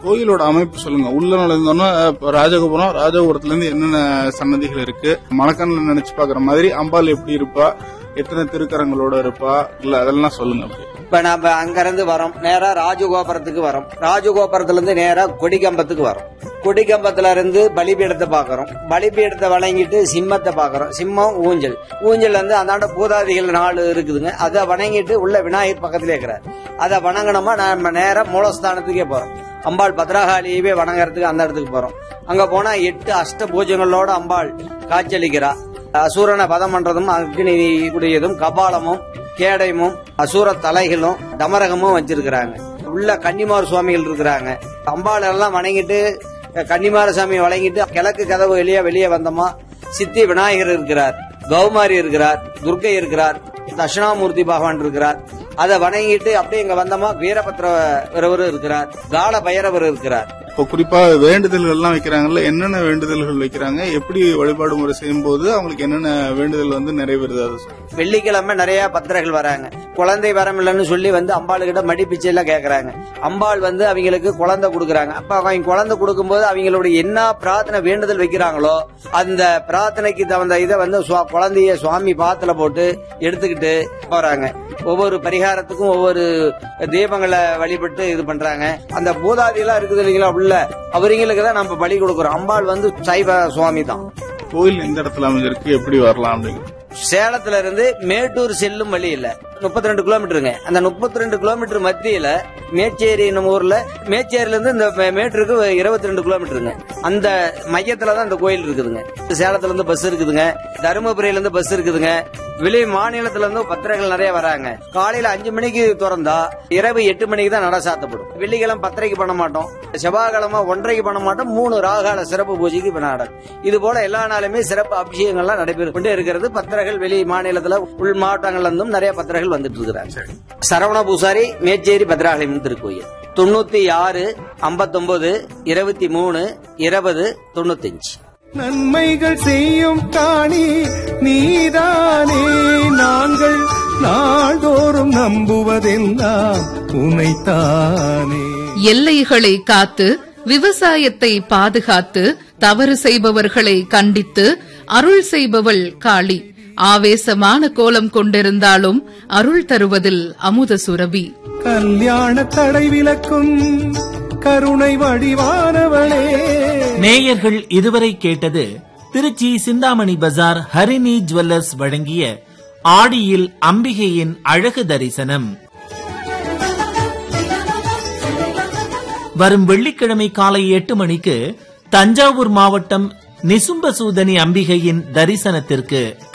கோயிலோட அமைப்பு சொல்லுங்க. உள்ள நுழைந்தோன்னா ராஜகோபுரம், ராஜகோபுரத்துல இருந்து என்னென்ன சன்னதிகள் இருக்கு, மணக்கண்ணுல நினைச்சு பாக்குற மாதிரி அம்பாள் எப்படி இருப்பா, எத்தனை திருக்கரங்களோட இருப்பா, இல்ல அதெல்லாம் சொல்லுங்க. இப்ப நம்ம அங்கிருந்து வரோம், நேரா ராஜகோபுரத்துக்கு வரோம். ராஜகோபுரத்துல இருந்து நேரா கொடிக்கம்பத்துக்கு வரோம். கொடிக்கம்பத்துல இருந்து பலிபீடத்தை பாக்கிறோம். பலிபீடத்தை வணங்கிட்டு சிம்மத்தை பாக்கிறோம். சிம்மம் ஊஞ்சல், ஊஞ்சல் வந்து அந்தாண்ட பூதாதிகள் 4 இருக்குதுங்க. அதை வணங்கிட்டு உள்ள விநாயகர் பக்கத்திலே இருக்கிறார். அதை வணங்கணுமா நம்ம நேரம் மூலஸ்தானத்துக்கே போறோம். அம்பாள் பத்ரகாளியவே வணங்குறதுக்கு அந்த இடத்துக்கு போறோம். அங்க போனா 8 அஷ்ட பூஜைகளோட அம்பாள் காட்சியளிக்கிறா. அசூரனை பதம் பண்றதும் அக்னி கூடியதும் கபாலமும் கேடயமும் அசூர தலைகளும் டமரகமும் வச்சிருக்கிறாங்க. உள்ள கன்னிமார் சுவாமிகள் இருக்கிறாங்க. அம்பாள் எல்லாம் வணங்கிட்டு கன்னிமார சாமி வணங்கிட்டு கிழக்கு கதவு வெளியே வந்தோமா சித்தி விநாயகர் இருக்கிறார், கௌமாரி இருக்கிறார், துர்க்கை இருக்கிறார், தட்சிணாமூர்த்தி பகவான் இருக்கிறார். அதை வணங்கிட்டு அப்படியே இங்க வந்தோமா வீரபத்ரவர் இருக்கிறார், கால பைரவர் இருக்கிறார். இப்போ குறிப்பா வேண்டுதல்கள் எல்லாம் வைக்கிறாங்கல்ல, என்னென்ன வேண்டுதல்கள் வைக்கிறாங்க, எப்படி வழிபாடு முறை செய்யும் போது அவங்களுக்கு என்னென்ன வேண்டுதல் வந்து நிறைவேறுது? வெள்ளிக்கிழமை நிறைய பத்திரர்கள் வராங்க. குழந்தை வரம் இல்லைன்னு சொல்லி வந்து அம்பாளுகிட்ட மடி பிச்சை எல்லாம் கேட்கறாங்க. அம்பாள் வந்து அவங்களுக்கு குழந்தை கொடுக்கறாங்க. அப்ப அவங்க குழந்தை கொடுக்கும்போது அவங்களுடைய என்ன பிரார்த்தனை வேண்டுதல் வைக்கிறாங்களோ அந்த பிரார்த்தனைக்கு தகுந்த இதை வந்து குழந்தைய சுவாமி பாத்துல போட்டு எடுத்துக்கிட்டு போறாங்க. ஒவ்வொரு பரிகாரத்துக்கும் ஒவ்வொரு தீபங்களை வழிபட்டு இது பண்றாங்க. அந்த பூதாதி எல்லாம் இருக்குது இல்லைங்களா, உள்ள அவங்களுக்கு தான் நம்ம பலி கொடுக்கறோம். அம்பாள் வந்து சைவ சுவாமி தான். கோயில் எந்த இடத்துல அமைஞ்சிருக்கு, எப்படி வரலாம் அப்படிங்க? சேலத்துல இருந்து மேட்டூர் செல்லும் வழி இல்ல 32 கிலோமீட்டருங்க. அந்த 32 கிலோமீட்டர் மத்தியில மேச்சேரி ஊர்ல, மேச்சேரியில இருந்து இந்த மேட்டூருக்கு 22 கிலோமீட்டருங்க. அந்த மையத்துலதான் இந்த கோயில் இருக்குதுங்க. சேலத்துல இருந்து பஸ் இருக்குதுங்க, தருமபுரியில இருந்து பஸ் இருக்குதுங்க. வெளி மாநிலத்துல இருந்து பத்திரிகைகள் நிறைய வராங்க. காலையில 5 மணிக்கு திறந்தா இரவு 8 மணிக்கு தான் நட சாத்தப்படும். வெள்ளிக்கிழமை 10:30 பண்ண மாட்டோம், செவ்வாய்க்கிழமை 1:30 பண்ண மாட்டோம், 3 ராகால சிறப்பு பூஜைக்கு நடக்கும். இது போல எல்லா நாளுமே சிறப்பு அபிஷேகங்கள்லாம் நடைபெற்று கொண்டே இருக்கிறது. பத்திரிகைகள் வெளி மாநிலத்துல உள் மாவட்டங்கள்ல இருந்தும் நிறைய பத்திரிகைகள் வந்துட்டு இருக்கிறாங்க. சரவண பூசாரி, மேச்சேரி பத்ராலயம் திருக்கோயில் 96 59 23 20 95. நன்மைகள் செய்யும் காணி நீதானே, நாங்கள் நாள்தோறும் நம்புவதெல்லாம் உனைத்தானே. எல்லைகளை காத்து விவசாயத்தை பாதுகாத்து தவறு செய்பவர்களை கண்டித்து அருள் செய்பவள் காளி. ஆவேசமான கோலம் கொண்டிருந்தாலும் அருள் தருவதில் அமுத சுரபி. கல்யாண தடை விலக்கும் கருணை வடிவானவளே. நேயர்கள் இதுவரை கேட்டது திருச்சி சிந்தாமணி பஜார் ஹரிணி ஜுவல்லர்ஸ் வழங்கிய ஆடியில் அம்பிகையின் அழகு தரிசனம். வரும் வெள்ளிக்கிழமை காலை 8 மணிக்கு தஞ்சாவூர் மாவட்டம் நிசும்பசூதனி அம்பிகையின் தரிசனத்திற்கு